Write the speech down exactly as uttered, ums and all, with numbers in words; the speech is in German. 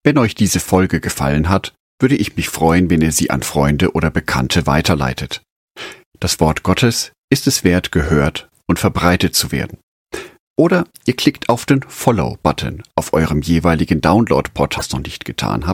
Wenn euch diese Folge gefallen hat, würde ich mich freuen, wenn ihr sie an Freunde oder Bekannte weiterleitet. Das Wort Gottes ist es wert, gehört und verbreitet zu werden. Oder ihr klickt auf den Follow-Button auf eurem jeweiligen Download-Portal, das noch nicht getan habt,